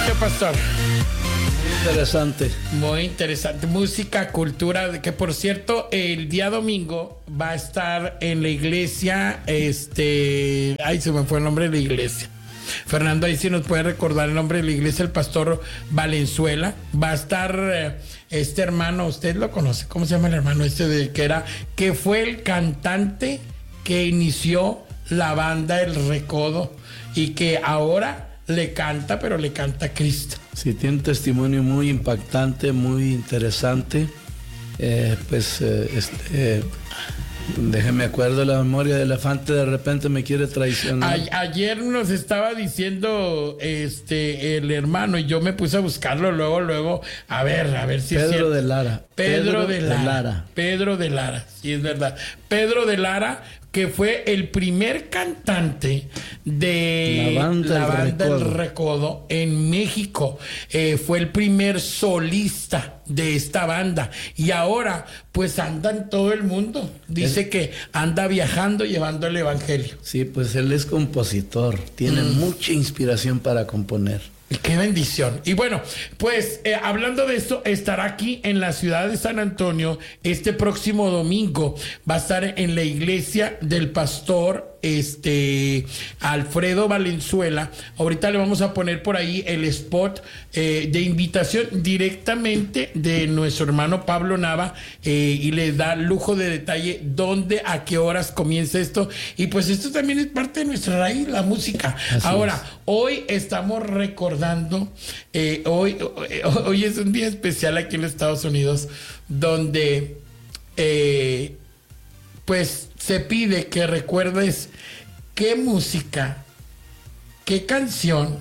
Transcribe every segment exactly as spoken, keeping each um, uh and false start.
interesante, pastor. Interesante. Muy interesante. Música, cultura, que por cierto, el día domingo va a estar en la iglesia, este, ay, se me fue el nombre de la iglesia. Fernando, ahí sí nos puede recordar el nombre de la iglesia, el pastor Valenzuela. Va a estar eh, este hermano, usted lo conoce, ¿cómo se llama el hermano este de que era, que fue el cantante que inició la banda El Recodo y que ahora le canta, pero le canta a Cristo? Sí, tiene un testimonio muy impactante, muy interesante. Eh, pues, eh, este, eh, déjeme acuerdo, la memoria del elefante de repente me quiere traicionar. A- ayer nos estaba diciendo este el hermano y yo me puse a buscarlo luego, luego, a ver, a ver si es Pedro cierto. de Lara. Pedro, Pedro de, de Lara. Lara. Pedro de Lara, sí es verdad. Pedro de Lara, que fue el primer cantante de La banda, la El banda El Recodo. Recodo en México. Eh, fue el primer solista de esta banda y ahora pues anda en todo el mundo. Dice Es- que anda viajando llevando el evangelio. Sí, pues él es compositor, tiene Mm. mucha inspiración para componer. Qué bendición. Y bueno, pues eh, hablando de esto, estará aquí en la ciudad de San Antonio este próximo domingo. Va a estar en la iglesia del pastor este Alfredo Valenzuela. Ahorita le vamos a poner por ahí el spot eh, de invitación directamente de nuestro hermano Pablo Nava eh, y les da lujo de detalle dónde, a qué horas comienza esto. Y pues esto también es parte de nuestra raíz, la música. Así Ahora, es. hoy estamos recordando, eh, hoy, hoy, hoy es un día especial aquí en los Estados Unidos, donde eh, pues se pide que recuerdes qué música, qué canción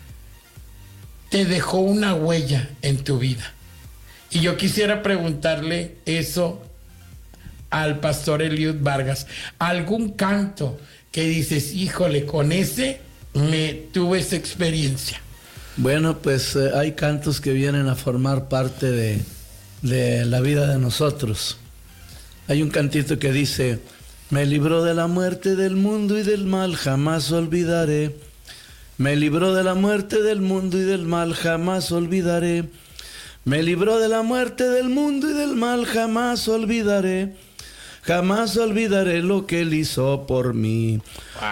te dejó una huella en tu vida. Y yo quisiera preguntarle eso al pastor Eliud Vargas. ¿Algún canto que dices, híjole, con ese me tuve esa experiencia? Bueno, pues eh, hay cantos que vienen a formar parte de, de la vida de nosotros. Hay un cantito que dice: me libró de la muerte, del mundo y del mal, jamás olvidaré. Me libró de la muerte, del mundo y del mal, jamás olvidaré. Me libró de la muerte, del mundo y del mal, jamás olvidaré. Jamás olvidaré lo que él hizo por mí.